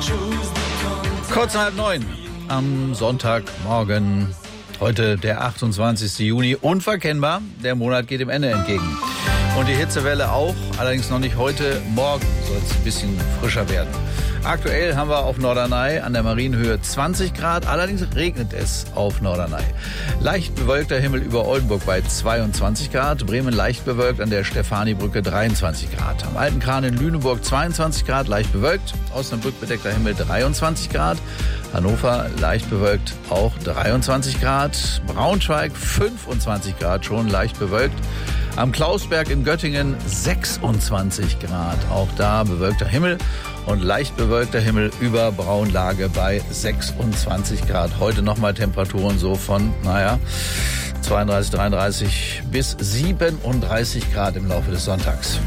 Kurz nach 8:30 am Sonntagmorgen. Heute der 28. Juni. Unverkennbar, der Monat geht dem Ende entgegen. Und die Hitzewelle auch, allerdings noch nicht heute. Morgen soll es ein bisschen frischer werden. Aktuell haben wir auf Norderney an der Marienhöhe 20 Grad, allerdings regnet es auf Norderney. Leicht bewölkter Himmel über Oldenburg bei 22 Grad, Bremen leicht bewölkt, an der Stefanibrücke 23 Grad. Am Alten Kran in Lüneburg 22 Grad, leicht bewölkt, Osnabrück bedeckter Himmel 23 Grad, Hannover leicht bewölkt, auch 23 Grad, Braunschweig 25 Grad schon, leicht bewölkt. Am Klausberg in Göttingen 26 Grad, auch da bewölkter Himmel und leicht bewölkter Himmel über Braunlage bei 26 Grad. Heute nochmal Temperaturen so von, 32, 33 bis 37 Grad im Laufe des Sonntags.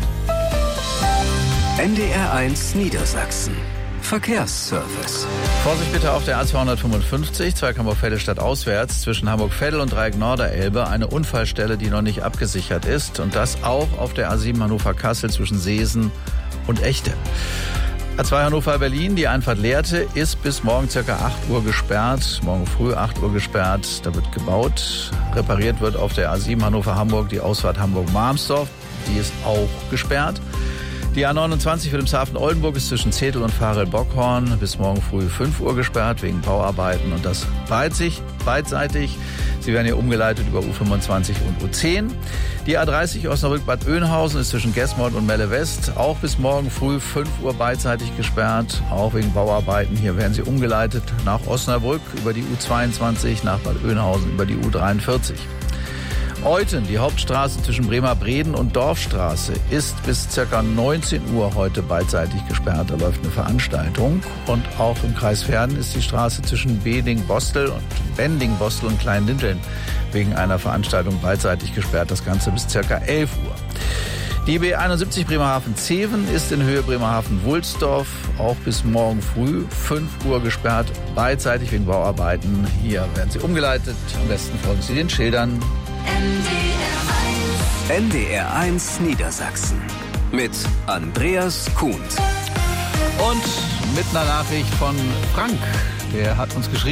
NDR1 Niedersachsen. Verkehrsservice. Vorsicht bitte auf der A255, Zweigg-Hamburg-Veddel stadtauswärts, zwischen Hamburg-Veddel und Dreieck-Norderelbe, eine Unfallstelle, die noch nicht abgesichert ist. Und das auch auf der A7 Hannover-Kassel zwischen Seesen und Echte. A2 Hannover-Berlin, die Einfahrt Lehrte, ist bis morgen ca. 8 Uhr gesperrt. Morgen früh 8 Uhr gesperrt, da wird gebaut. Repariert wird auf der A7 Hannover-Hamburg die Ausfahrt Hamburg-Marmsdorf, die ist auch gesperrt. Die A29 Wilhelmshaven Oldenburg ist zwischen Zetel und Varel-Bockhorn bis morgen früh 5 Uhr gesperrt wegen Bauarbeiten und das beidseitig. Sie werden hier umgeleitet über U25 und U10. Die A30 Osnabrück-Bad Oeynhausen ist zwischen Gesmold und Melle West auch bis morgen früh 5 Uhr beidseitig gesperrt, auch wegen Bauarbeiten. Hier werden sie umgeleitet nach Osnabrück über die U22, nach Bad Oeynhausen über die U43. Euthen, die Hauptstraße zwischen Bremer-Breden und Dorfstraße, ist bis ca. 19 Uhr heute beidseitig gesperrt. Da läuft eine Veranstaltung. Und auch im Kreis Verden ist die Straße zwischen Beding-Bostel und Bending-Bostel und Kleinlinteln wegen einer Veranstaltung beidseitig gesperrt. Das Ganze bis ca. 11 Uhr. Die B71 Bremerhaven-Zeven ist in Höhe Bremerhaven-Wulsdorf auch bis morgen früh 5 Uhr gesperrt, beidseitig wegen Bauarbeiten. Hier werden sie umgeleitet. Am besten folgen Sie den Schildern. NDR1 Niedersachsen mit Andreas Kuhn. Und mit einer Nachricht von Frank, der hat uns geschrieben.